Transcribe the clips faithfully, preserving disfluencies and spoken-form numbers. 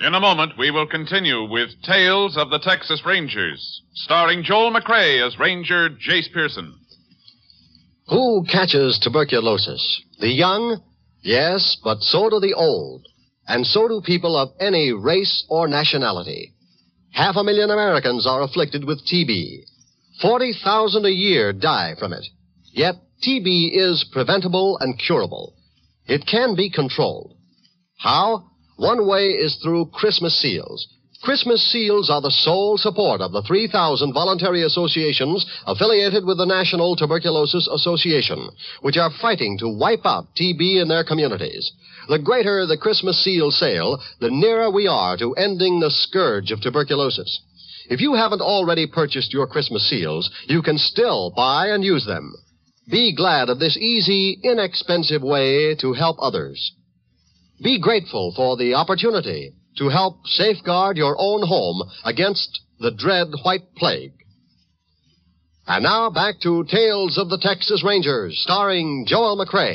In a moment, we will continue with Tales of the Texas Rangers, starring Joel McCrea as Ranger Jace Pearson. Who catches tuberculosis? The young? Yes, but so do the old. And so do people of any race or nationality. Half a million Americans are afflicted with T B. Forty thousand a year die from it. Yet T B is preventable and curable. It can be controlled. How? One way is through Christmas seals. Christmas seals are the sole support of the three thousand voluntary associations affiliated with the National Tuberculosis Association, which are fighting to wipe out T B in their communities. The greater the Christmas seal sale, the nearer we are to ending the scourge of tuberculosis. If you haven't already purchased your Christmas seals, you can still buy and use them. Be glad of this easy, inexpensive way to help others. Be grateful for the opportunity to help safeguard your own home against the dread white plague. And now back to Tales of the Texas Rangers, starring Joel McCrea.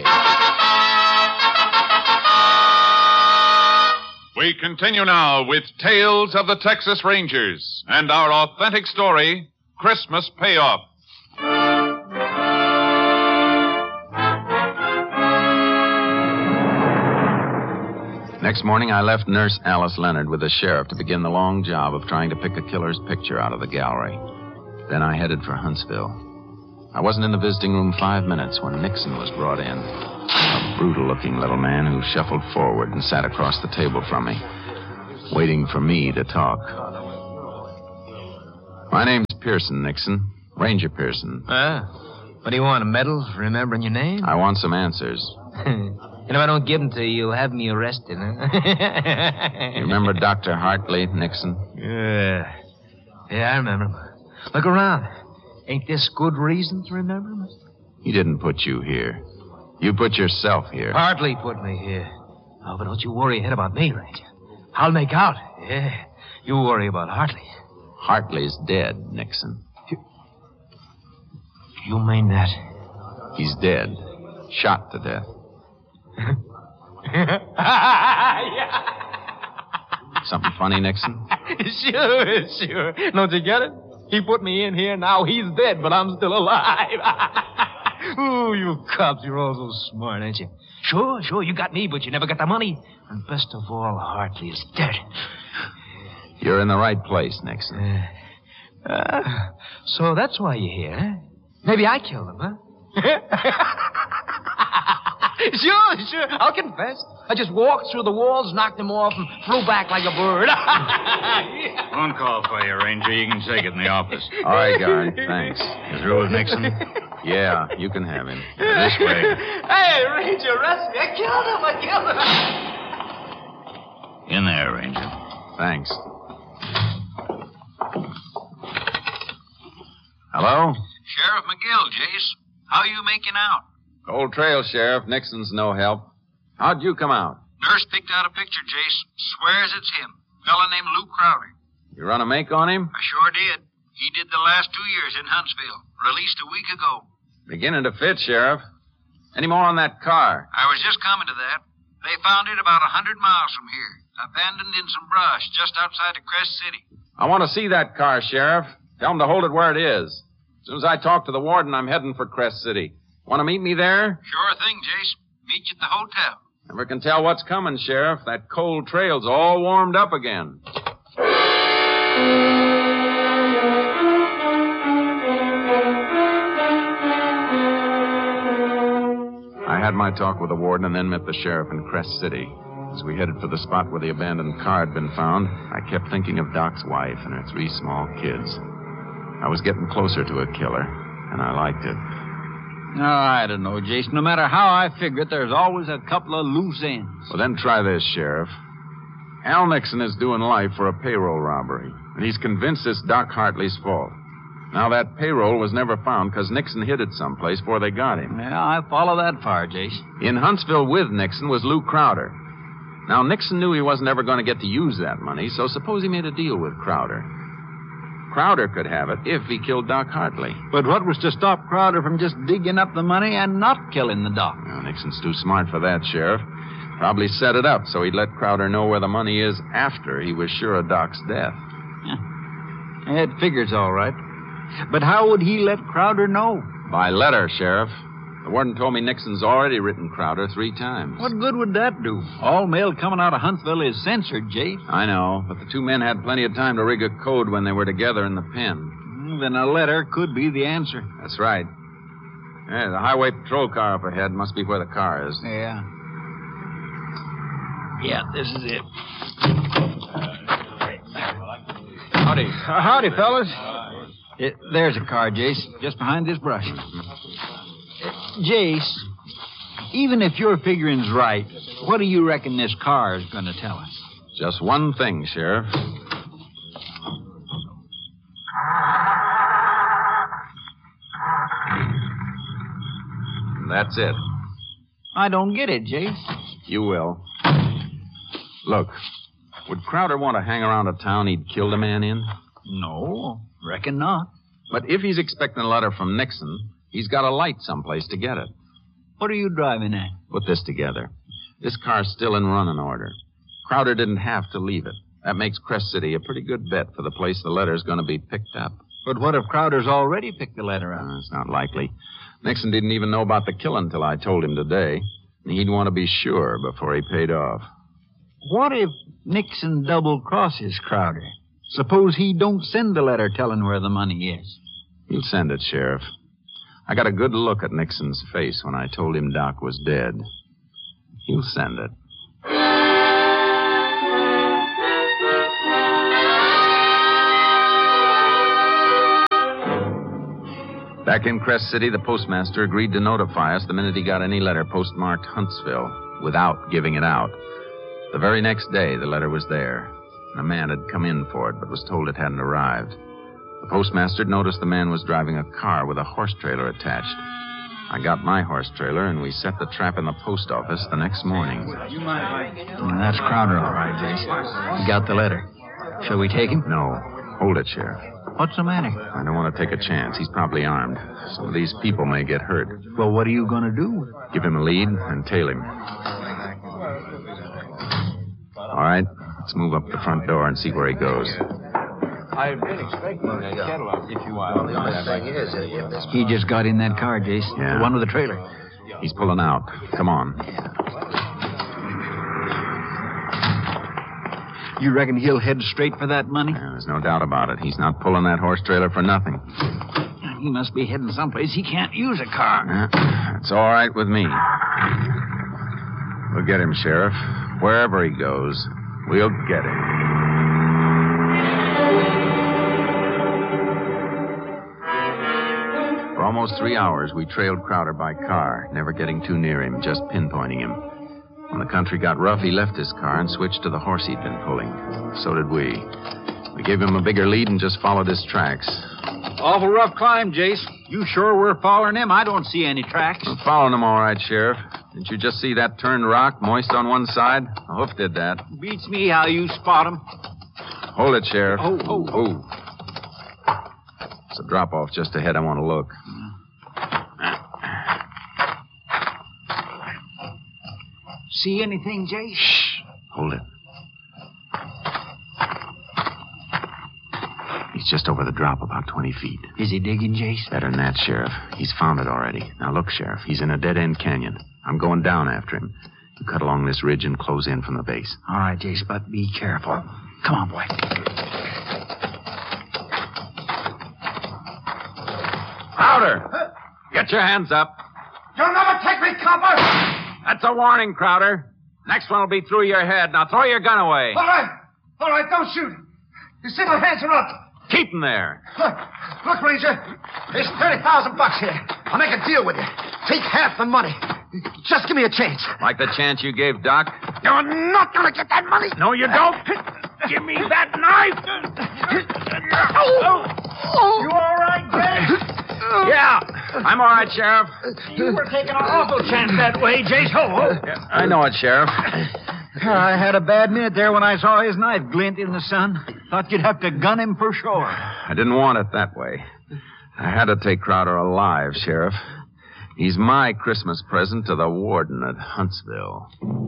We continue now with Tales of the Texas Rangers and our authentic story, Christmas Payoff. Next morning, I left Nurse Alice Leonard with the sheriff to begin the long job of trying to pick a killer's picture out of the gallery. Then I headed for Huntsville. I wasn't in the visiting room five minutes when Nixon was brought in. A brutal-looking little man who shuffled forward and sat across the table from me, waiting for me to talk. My name's Pearson, Nixon. Ranger Pearson. Ah, what do you want, a medal for remembering your name? I want some answers. And if I don't give them to you, you'll have me arrested, huh? You remember Doctor Hartley, Nixon? Yeah. Yeah, I remember him. Look around. Ain't this good reason to remember him? He didn't put you here. You put yourself here. Hartley put me here. Oh, but don't you worry a head about me, Ranger. I'll make out. Yeah. You worry about Hartley. Hartley's dead, Nixon. You, you mean that? He's dead. Shot to death. Something funny, Nixon? Sure, sure. Don't you get it? He put me in here, now he's dead, but I'm still alive. Ooh, you cops, you're all so smart, ain't you? Sure, sure, you got me, but you never got the money. And best of all, Hartley is dead. You're in the right place, Nixon. Uh, uh, so that's why you're here, huh? Maybe I killed him, huh? Sure, sure. I'll confess. I just walked through the walls, knocked him off, and flew back like a bird. Phone call for you, Ranger. You can take it in the office. All right, guard. Thanks. You through with Nixon? Yeah, you can have him. This way. Hey, Ranger, arrest me. I killed him. I killed him. In there, Ranger. Thanks. Hello? Sheriff McGill, Jace. How you making out? Cold trail, Sheriff. Nixon's no help. How'd you come out? Nurse picked out a picture, Jace. Swears it's him. Fella named Lou Crowder. You run a make on him? I sure did. He did the last two years in Huntsville. Released a week ago. Beginning to fit, Sheriff. Any more on that car? I was just coming to that. They found it about a hundred miles from here. Abandoned in some brush just outside of Crest City. I want to see that car, Sheriff. Tell him to hold it where it is. As soon as I talk to the warden, I'm heading for Crest City. Want to meet me there? Sure thing, Jace. Meet you at the hotel. Never can tell what's coming, Sheriff. That cold trail's all warmed up again. I had my talk with the warden and then met the sheriff in Crest City. As we headed for the spot where the abandoned car had been found, I kept thinking of Doc's wife and her three small kids. I was getting closer to a killer, and I liked it. Oh, I don't know, Jason. No matter how I figure it, there's always a couple of loose ends. Well, then try this, Sheriff. Al Nixon is doing life for a payroll robbery, and he's convinced it's Doc Hartley's fault. Now, that payroll was never found because Nixon hid it someplace before they got him. Yeah, I follow that far, Jason. In Huntsville with Nixon was Lou Crowder. Now, Nixon knew he wasn't ever going to get to use that money, so suppose he made a deal with Crowder. Crowder could have it if he killed Doc Hartley. But what was to stop Crowder from just digging up the money and not killing the doc? Well, Nixon's too smart for that, Sheriff. Probably set it up so he'd let Crowder know where the money is after he was sure of Doc's death. Yeah. It figures all right. But how would he let Crowder know? By letter, Sheriff. The warden told me Nixon's already written Crowder three times. What good would that do? All mail coming out of Huntsville is censored, Jace. I know, but the two men had plenty of time to rig a code when they were together in the pen. Then a letter could be the answer. That's right. Yeah, the highway patrol car up ahead must be where the car is. Yeah. Yeah, this is it. Howdy. Uh, howdy, fellas. It, there's a car, Jace, just behind this brush. Jace, even if your figuring's right, what do you reckon this car is going to tell us? Just one thing, Sheriff. That's it. I don't get it, Jace. You will. Look, would Crowder want to hang around a town he'd killed a man in? No, reckon not. But if he's expecting a letter from Nixon, he's got to light someplace to get it. What are you driving at? Put this together. This car's still in running order. Crowder didn't have to leave it. That makes Crest City a pretty good bet for the place the letter's going to be picked up. But what if Crowder's already picked the letter up? Uh, it's not likely. Nixon didn't even know about the killing till I told him today. He'd want to be sure before he paid off. What if Nixon double-crosses Crowder? Suppose he don't send the letter telling where the money is. He'll send it, Sheriff. I got a good look at Nixon's face when I told him Doc was dead. He'll send it. Back in Crest City, the postmaster agreed to notify us the minute he got any letter postmarked Huntsville without giving it out. The very next day, the letter was there. A man had come in for it, but was told it hadn't arrived. The postmaster noticed the man was driving a car with a horse trailer attached. I got my horse trailer, and we set the trap in the post office the next morning. Well, that's Crowder, all right, Jason. He got the letter. Shall we take him? No. Hold it, Sheriff. What's the matter? I don't want to take a chance. He's probably armed. Some of these people may get hurt. Well, what are you going to do? Give him a lead and tail him. All right, let's move up the front door and see where he goes. I've been expecting a Cadillac, if you want. He just got in that car, Jace. Yeah. The one with the trailer. He's pulling out. Come on. You reckon he'll head straight for that money? Yeah, there's no doubt about it. He's not pulling that horse trailer for nothing. He must be heading someplace he can't use a car. Yeah, it's all right with me. We'll get him, Sheriff. Wherever he goes, we'll get him. For almost three hours, we trailed Crowder by car, never getting too near him, just pinpointing him. When the country got rough, he left his car and switched to the horse he'd been pulling. So did we. We gave him a bigger lead and just followed his tracks. Awful rough climb, Jace. You sure we're following him? I don't see any tracks. We're following him all right, Sheriff. Didn't you just see that turned rock, moist on one side? A hoof did that. Beats me how you spot him. Hold it, Sheriff. Oh, oh, oh. It's a drop-off just ahead. I want to look. See anything, Jace? Shh. Hold it. He's just over the drop, about twenty feet. Is he digging, Jace? Better than that, Sheriff. He's found it already. Now, look, Sheriff. He's in a dead-end canyon. I'm going down after him. You cut along this ridge and close in from the base. All right, Jace, but be careful. Come on, boy. Crowder! Get your hands up. You'll never take me, copper! That's a warning, Crowder. Next one will be through your head. Now throw your gun away. All right. All right, don't shoot. You see my hands are up. Keep them there. Look, look, Ranger. There's thirty thousand bucks here. I'll make a deal with you. Take half the money. Just give me a chance. Like the chance you gave Doc? You're not going to get that money. No, you don't. Give me that knife. Oh. You all right, Jace? Yeah, I'm all right, Sheriff. You were taking an awful chance that way, Jace. Ho. Yeah, I know it, Sheriff. I had a bad minute there when I saw his knife glint in the sun. Thought you'd have to gun him for sure. I didn't want it that way. I had to take Crowder alive, Sheriff. He's my Christmas present to the warden at Huntsville.